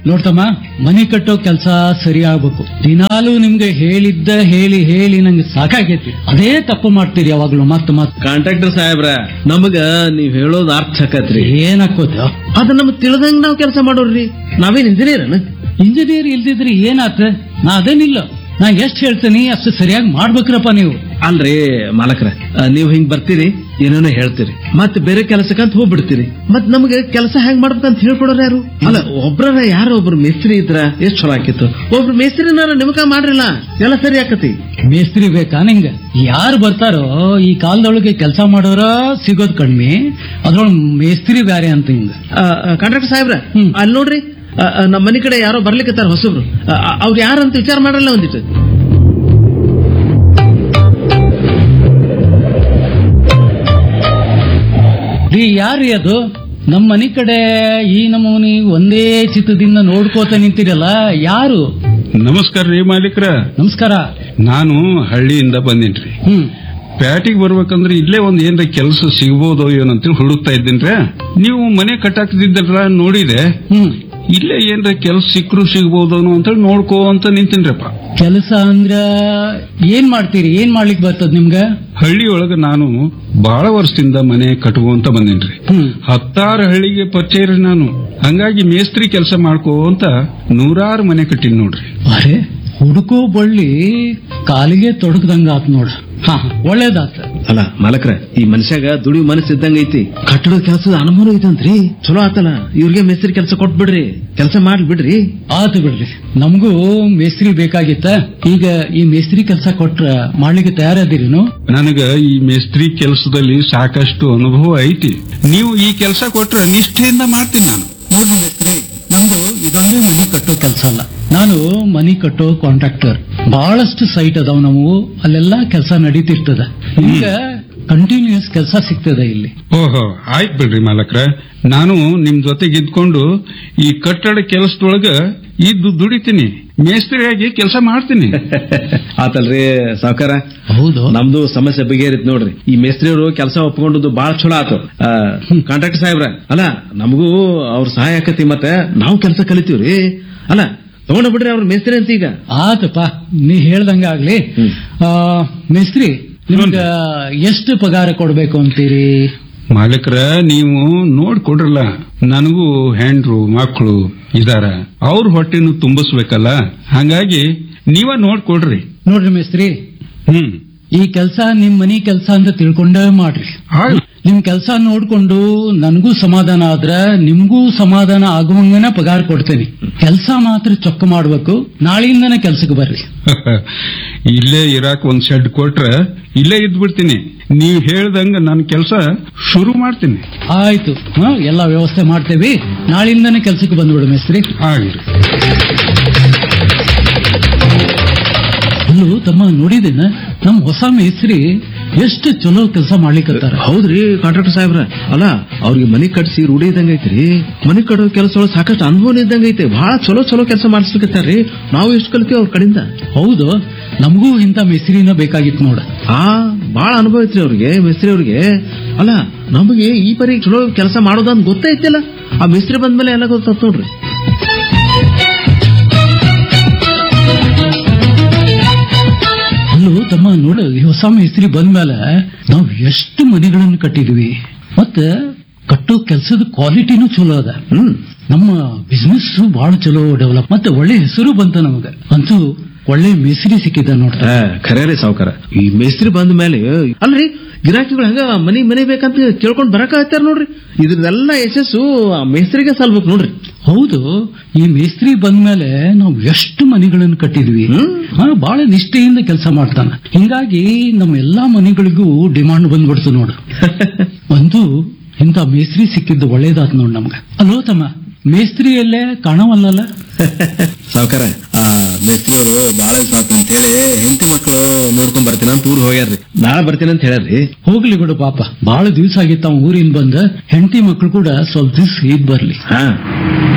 ನೋಡ್ತಮ್ಮ, ಮನೆ ಕಟ್ಟೋ ಕೆಲಸ ಸರಿ ಆಗ್ಬೇಕು. ದಿನಾಲೂ ನಿಮ್ಗೆ ಹೇಳಿದ್ದ ಹೇಳಿ ಹೇಳಿ ನಂಗೆ ಸಾಕಾಗೈತಿ. ಅದೇ ತಪ್ಪು ಮಾಡ್ತೀರಿ ಯಾವಾಗ್ಲೂ ಮತ್ತ ಮತ್. ಕಾಂಟ್ರಾಕ್ಟರ್ ಸಾಹೇಬ್ರ, ನಮಗ ನೀವ್ ಹೇಳೋದ್ ಅರ್ಥ ಆಕತ್ರಿ. ಏನಾಕೋತ? ಅದ ನಮ್ಗ್ ತಿಳಿದಂಗ ನಾವ್ ಕೆಲಸ ಮಾಡೋರ್ರಿ. ನಾವೇನ್ ಇಂಜಿನಿಯರ್ ಇಂಜಿನಿಯರ್ ಇಲ್ದಿದ್ರಿ ಏನಾತ? ನಾ ಅದೇನಿಲ್ಲ, ನಾ ಎಷ್ಟ್ ಹೇಳ್ತೀನಿ ಅಷ್ಟು ಸರಿಯಾಗಿ ಮಾಡ್ಬೇಕ್ರಪ್ಪ ನೀವು. ಅಲ್ರಿ ಮಾಲಕ್ರ, ನೀವ್ ಹಿಂಗ್ ಬರ್ತೀರಿ, ಏನೇನೋ ಹೇಳ್ತೀರಿ, ಮತ್ ಬೇರೆ ಕೆಲಸಕ್ಕಂತ ಹೋಗ್ಬಿಡ್ತೀರಿ. ಮತ್ ನಮ್ಗೆ ಕೆಲಸ ಹೆಂಗ್ ಮಾಡ್ಬೇಕಂತ ಹೇಳ್ಕೊಡೋರು ಯಾರು? ಅಲ್ಲ, ಯಾರೋ ಒಬ್ರು ಮೇಸ್ತ್ರಿ ಇದ್ರ ಎಷ್ಟ್ ಚಲೋ ಆಕಿತ್ತು. ಒಬ್ರು ಮೇಸ್ತ್ರಿನಾರ ನಿಮಗ ಮಾಡ್ರಿಲ್ಲ, ಎಲ್ಲ ಸರಿ ಆಕತಿ. ಮೇಸ್ತ್ರಿ ಬೇಕಾ ನಿಂಗ? ಯಾರು ಬರ್ತಾರೋ ಈ ಕಾಲದೊಳಗೆ ಕೆಲಸ ಮಾಡೋರ ಸಿಗೋದ್ ಕಡಿಮೆ, ಅದ್ರೊಳಗೆ ಮೇಸ್ತ್ರಿ ಬ್ಯಾರೆ ಅಂತ ಹಿಂಗ. ಕಾಂಟ್ರಾಕ್ಟರ್ ಸಾಹೇಬ್ರ, ಅಲ್ಲಿ ನೋಡ್ರಿ, ನಮ್ಮ ಮನೆ ಕಡೆ ಯಾರೋ ಬರ್ಲಿಕ್ಕತ್ತಾರ ಹೊಸಬ್ರು. ಅವ್ರು ಯಾರಂತ ವಿಚಾರ ಮಾಡಲ್ಲ ಒಂದಿಟ್ಟು. ಯಾರು ಅದು? ನಮ್ಮ ಮನೆ ಕಡೆ ಈ ನಮೂನಿ ಒಂದೇ ಚಿತ್ತದಿಂದ ನೋಡ್ಕೋತ ನಿಂತಿರಲ್ಲ, ಯಾರು? ನಮಸ್ಕಾರ ರೀ ಮಾಲೀಕ್ರ. ನಮಸ್ಕಾರ. ನಾನು ಹಳ್ಳಿಯಿಂದ ಬಂದಿನ್ರಿ. ಪ್ಯಾಟಿಗೆ ಬರ್ಬೇಕಂದ್ರೆ ಇಲ್ಲೇ ಒಂದ್ ಏನ್ರ ಕೆಲಸ ಸಿಗ್ಬೋದೋ ಏನಂತ ಹುಡುಕ್ತಾ ಇದ್ದೀನ್ರ. ನೀವು ಮನೆ ಕಟ್ಟಾಕ್ತಿದ್ದಲ್ರ, ನೋಡಿದೆ. ಇಲ್ಲೇ ಏನ್ರ ಕೆಲಸ ಸಿಕ್ಕರು ಸಿಗ್ಬೋದು ಅಂತ ನೋಡ್ಕೋ ಅಂತ ನಿಂತಿನ್ರಪ್ಪ. ಕೆಲಸ ಅಂದ್ರ ಏನ್ ಮಾಡ್ತೀರಿ? ಏನ್ ಮಾಡ್ಲಿಕ್ ಬರ್ತದ ನಿಮ್ಗ? ಹಳ್ಳಿಯೊಳಗ ನಾನು ಬಹಳ ವರ್ಷದಿಂದ ಮನೆ ಕಟ್ಟುವಂತ ಬಂದಿನ್ರಿ. 10 ಹಳ್ಳಿಗೆ ಪರಿಚಯ ರೀ ನಾನು. ಹಂಗಾಗಿ ಮೇಸ್ತ್ರಿ ಕೆಲಸ ಮಾಡ್ಕೋ ಅಂತ 100 ಮನೆ ಕಟ್ಟಿನ್ ನೋಡ್ರಿ. ಅರೆ, ಹುಡುಕೋ ಬಳ್ಳಿ ಕಾಲಿಗೆ ತೊಡಕದಂಗ ಆತ್ ನೋಡ. ಒಳ್ಳೇದಾತ. ಅಲ್ಲ ಮಾಲಕ್ರ, ಈ ಮನುಷ್ಯಾಗ ದುಡಿ ಮನಸ್ಸಿದ್ದಂಗ ಐತಿ. ಕಟ್ಟಡ ಕೆಲಸದ ಅನುಭವ ಐತಂತ್ರಿ. ಚಲೋ ಆತಲ್ಲ, ಇವ್ರಿಗೆ ಮೇಸ್ತ್ರಿ ಕೆಲಸ ಕೊಟ್ಬಿಡ್ರಿ, ಕೆಲಸ ಮಾಡ್ಲಿ ಬಿಡ್ರಿ. ಆತು ಬಿಡ್ರಿ, ನಮಗೂ ಮೇಸ್ತ್ರಿ ಬೇಕಾಗಿತ್ತ. ಈಗ ಈ ಮೇಸ್ತ್ರಿ ಕೆಲಸ ಕೊಟ್ರ ಮಾಡ್ಲಿಕ್ಕೆ ತಯಾರದಿರಿನು? ನನಗ ಈ ಮೇಸ್ತ್ರಿ ಕೆಲಸದಲ್ಲಿ ಸಾಕಷ್ಟು ಅನುಭವ ಐತಿ. ನೀವು ಈ ಕೆಲಸ ಕೊಟ್ರ ನಿಷ್ಠೆಯಿಂದ ಮಾಡ್ತೀನಿ ನಾನು. ನೋಡ್ರಿ ಮೇಸ್ತ್ರಿ, ನಮ್ದು ಇದೊಂದೇ ಮನಿ ಕಟ್ಟೋ ಕೆಲಸ ಅಲ್ಲ, ನಾನು ಮನಿ ಕಟ್ಟೋ ಕಾಂಟ್ರಾಕ್ಟರ್. ಬಹಳಷ್ಟು ಸೈಟ್ ಅದಾವ ನಾವು, ಅಲ್ಲೆಲ್ಲಾ ಕೆಲಸ ನಡೀತಿರ್ತದ. ಈಗ ಕಂಟಿನ್ಯೂಸ್ ಕೆಲಸ ಸಿಗ್ತದೆ ಇಲ್ಲಿ. ಓಹೋ, ಆಯ್ತು ಬಿಡ್ರಿ ಮಾಲಕ್ರ. ನಾನು ನಿಮ್ ಜೊತೆಗೆ ಇದ್ಕೊಂಡು ಈ ಕಟ್ಟಡ ಕೆಲಸದೊಳಗ ಇದ್ದು ದುಡಿತೀನಿ, ಮೇಸ್ತ್ರಿಯಾಗಿ ಕೆಲಸ ಮಾಡ್ತೀನಿ. ಆತಲ್ರಿ ಸಾವ್ಕಾರ. ಹೌದು, ನಮ್ದು ಸಮಸ್ಯೆ ಬಗೆಹರಿತ್ ನೋಡ್ರಿ. ಈ ಮೇಸ್ತ್ರಿಯವರು ಕೆಲಸ ಒಪ್ಕೊಂಡದ್ದು ಬಾಳ ಚಲೋ ಆತು. ಕಾಂಟ್ರಾಕ್ಟರ್ ಸಾಹೇಬ್ರ, ಅಲ್ಲ ನಮಗೂ ಅವ್ರ ಸಹಾಯ ಆಕತಿ, ಮತ್ತೆ ನಾವು ಕೆಲಸ ಕಲಿತೀವ್ರಿ. ಅಲ್ಲ ತಗೊಂಡ ಬಿಡ್ರಿ ಅವ್ರ ಮೇಸ್ತ್ರಿ ಅಂತ. ಈಗ ಆತಪ್ಪ, ನೀ ಹೇಳ್ದಂಗ ಆಗ್ಲಿ. ಮೇಸ್ತ್ರಿ, ನಿಮ್ಗ ಎಷ್ಟು ಪಗಾರ ಕೊಡ್ಬೇಕು ಅಂತೀರಿ? ಮಾಲಕ್ರ, ನೀವು ನೋಡ್ಕೊಡ್ರಲ್ಲ, ನನಗೂ ಹೆಂಡ್ರು ಮಕ್ಕಳು ಇದಾರ, ಅವ್ರ ಹೊಟ್ಟೆನು ತುಂಬಿಸ್ಬೇಕಲ್ಲ. ಹಂಗಾಗಿ ನೀವ ನೋಡ್ಕೊಡ್ರಿ. ನೋಡ್ರಿ ಮೇಸ್ತ್ರಿ, ಈ ಕೆಲಸ ನಿಮ್ ಮನಿ ಕೆಲಸ ಅಂತ ತಿಳ್ಕೊಂಡೇ ಮಾಡ್ರಿ. ನಿಮ್ ಕೆಲಸ ನೋಡ್ಕೊಂಡು ನನಗೂ ಸಮಾಧಾನ ಆದ್ರ ನಿಮ್ಗೂ ಸಮಾಧಾನ ಆಗುವಂಗನ ಪಗಾರ ಕೊಡ್ತೇನೆ. ಕೆಲಸ ಮಾತ್ರ ಚೊಕ್ಕ ಮಾಡ್ಬೇಕು. ನಾಳೆಯಿಂದನೇ ಕೆಲ್ಸಕ್ಕೆ ಬರ್ರಿ. ಇಲ್ಲೇ ಇರಾಕ್ ಒಂದ್ ಶೆಡ್ ಕೊಟ್ರ ಇಲ್ಲೇ ಇದ್ಬಿಡ್ತೀನಿ. ನೀವ್ ಹೇಳ್ದಂಗ ನಾನು ಕೆಲಸ ಶುರು ಮಾಡ್ತೀನಿ. ಆಯ್ತು, ಎಲ್ಲಾ ವ್ಯವಸ್ಥೆ ಮಾಡ್ತೇವಿ. ನಾಳೆಯಿಂದನೇ ಕೆಲ್ಸಕ್ಕೆ ಬಂದ್ಬಿಡು ಮೇಸ್ತ್ರಿ. ಆಗ್ಲಿ. ಅಲ್ಲೂ ತಮ್ಮ, ನೋಡಿದೇನ ನಮ್ ಹೊಸ ಮೇಸ್ತ್ರಿ ಎಷ್ಟು ಚಲೋ ಕೆಲಸ ಮಾಡ್ಲಿಕ್ಕತ್ತಾರ. ಹೌದ್ರಿ ಕಾಂಟ್ರಾಕ್ಟರ್ ಸಾಹೇಬ್ರ. ಅಲ್ಲ, ಅವ್ರಿಗೆ ಮನಿ ಕಟ್ಸಿ ರೂಢಿ ಇದ್ದಂಗ ಐತ್ರಿ. ಮನಿ ಕಟ್ಟೋ ಕೆಲಸ ಒಳಗೆ ಸಾಕಷ್ಟು ಅನುಭವ ಇದ್ದಂಗ ಐತೆ. ಬಹಳ ಚಲೋ ಕೆಲಸ ಮಾಡಿಸ್ಲಿಕ್ಕತ್ತಾರ್ರಿ. ನಾವು ಎಷ್ಟು ಕಲಿತೀವಿ ಅವ್ರ ಕಡೆಯಿಂದ. ಹೌದು, ನಮಗೂ ಇಂತ ಮೇಸ್ತ್ರಿನ ಬೇಕಾಗಿತ್ತು ನೋಡ. ಬಹಳ ಅನುಭವ ಐತ್ರಿ ಅವ್ರಿಗೆ, ಮೇಸ್ತ್ರಿ ಅವ್ರಿಗೆ. ಅಲ್ಲ, ನಮಗೆ ಈ ಪರಿ ಚಲೋ ಕೆಲಸ ಮಾಡೋದಂತ ಗೊತ್ತೈತಿಲ್ಲ. ಆ ಮೇಸ್ತ್ರಿ ಬಂದ್ಮೇಲೆ ಎಲ್ಲ ಗೊತ್ತಾತ್ ನೋಡ್ರಿ. ಅಲ್ಲೂ ತಮ್ಮ, ನೋಡ, ಈ ಹೊಸ ಮೇಸ್ತ್ರಿ ಬಂದ್ಮೇಲೆ ನಾವು ಎಷ್ಟು ಮನೆಗಳನ್ನು ಕಟ್ಟಿದ್ವಿ. ಮತ್ತೆ ಕಟ್ಟೋ ಕೆಲಸದ ಕ್ವಾಲಿಟಿನೂ ಚಲೋ ಅದ. ನಮ್ಮ ಬಿಸ್ನೆಸ್ ಬಹಳ ಚಲೋ ಡೆವಲಪ್, ಮತ್ತೆ ಒಳ್ಳೆ ಹೆಸರು ಬಂತ ನಮಗ. ಅಂತೂ ಒಳ್ಳೆ ಮೇಸ್ತ್ರಿ ಸಿಕ್ಕಿದ್ದ ನೋಡ್ತಾ. ಖರೆ ರೀ ಸಾವ್ಕಾರ, ಈ ಮೇಸ್ತ್ರಿ ಬಂದ ಮೇಲೆ ಅಲ್ರಿ ಗಿರಾಕಿಗಳು ಹಂಗ ಮನೆ ಬೇಕಂತ ಕೇಳ್ಕೊಂಡ್ ಬರಕಾಗ್ತಾರ ನೋಡ್ರಿ. ಇದ್ರದೆಲ್ಲ ಯಶಸ್ಸು ಆ ಮೇಸ್ತ್ರಿಗೆ ಸಲ್ಬೇಕು ನೋಡ್ರಿ. ಹೌದು, ಈ ಮೇಸ್ತ್ರಿ ಬಂದ್ಮೇಲೆ ನಾವು ಎಷ್ಟು ಮನೆಗಳನ್ನು ಕಟ್ಟಿದ್ವಿ. ಬಹಳ ನಿಷ್ಠೆಯಿಂದ ಕೆಲಸ ಮಾಡ್ತಾನ. ಹಿಂಗಾಗಿ ನಮ್ಮ ಎಲ್ಲಾ ಮನೆಗಳಿಗೂ ಡಿಮಾಂಡ್ ಬಂದ್ಬಿಡ್ತು ನೋಡು. ಒಂದು ಇಂಥ ಮೇಸ್ತ್ರಿ ಸಿಕ್ಕಿದ್ದು ಒಳ್ಳೇದಾತ್ ನೋಡ್ ನಮ್ಗ. ಅಲ್ಲೋ ತಮ್ಮ, ಮೇಸ್ತ್ರಿಯಲ್ಲೇ ಕಾಣವಲ್ಲ ಸಾವ್ಕಾರ. ಮೇಸ್ತ್ರಿ ಅವರು ಬಾಳ ದಿವಸ ಅಂತ ಹೇಳಿ ಹೆಂಡತಿ ಮಕ್ಕಳು ನೋಡ್ಕೊಂಡ್ ಬರ್ತೀನಿ ಅಂತ ಊರ್ ಹೋಗ್ಯಾರ್ರಿ. ನಾಳೆ ಬರ್ತೀನಿ ಅಂತ ಹೇಳ್ರಿ. ಹೋಗ್ಲಿ ಬಿಡು ಪಾಪ, ಬಹಳ ದಿವ್ಸ ಆಗಿತ್ತ ಊರಿಂದ ಬಂದ. ಹೆಂಡತಿ ಮಕ್ಕಳು ಕೂಡ ಸ್ವಲ್ಪ ದಿವ್ಸ ಇದ್ ಬರ್ಲಿ.